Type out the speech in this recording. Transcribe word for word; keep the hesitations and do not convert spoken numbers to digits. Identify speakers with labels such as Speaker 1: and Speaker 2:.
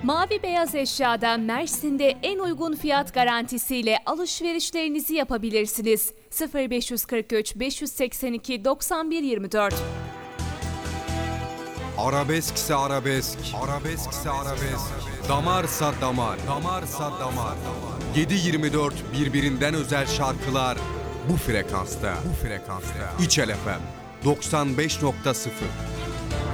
Speaker 1: Mavi Beyaz Eşya'da Mersin'de en uygun fiyat garantisiyle alışverişlerinizi yapabilirsiniz. sıfır beş kırk üç beş seksen iki doksan bir yirmi dört.
Speaker 2: Arabeskse arabesk, arabeskse arabesk, damarsa damar, damarsa damar. yedi yirmi dört birbirinden özel şarkılar bu frekansta, bu frekansta. İçel F M doksan beş nokta sıfır.